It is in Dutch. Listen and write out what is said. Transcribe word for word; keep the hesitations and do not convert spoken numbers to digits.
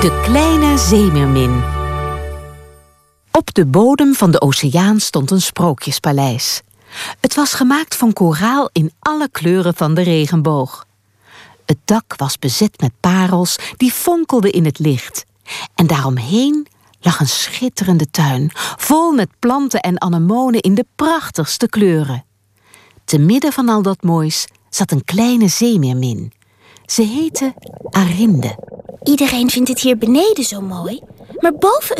De kleine zeemeermin. Op de bodem van de oceaan stond een sprookjespaleis. Het was gemaakt van koraal in alle kleuren van de regenboog. Het dak was bezet met parels die fonkelden in het licht. En daaromheen lag een schitterende tuin, vol met planten en anemonen in de prachtigste kleuren. Te midden van al dat moois zat een kleine zeemeermin. Ze heette Arinde. Iedereen vindt het hier beneden zo mooi, maar boven